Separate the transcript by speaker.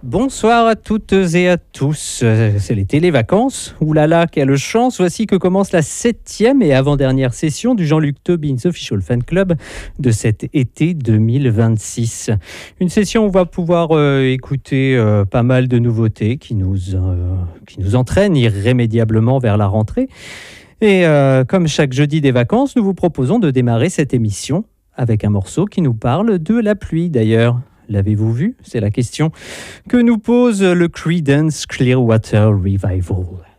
Speaker 1: Bonsoir à toutes et à tous. C'est l'été, les vacances. Ouh là là, quelle chance. Voici que commence la 7e et avant-dernière session du Jean-Luc Tobins Official Fan Club de cet été 2026. Une session où on va pouvoir écouter pas mal de nouveautés qui nous entraînent irrémédiablement vers la rentrée. Et comme chaque jeudi des vacances, nous vous proposons de démarrer cette émission avec un morceau qui nous parle de la pluie d'ailleurs. L'avez-vous vu? C'est la question que nous pose le Creedence Clearwater Revival.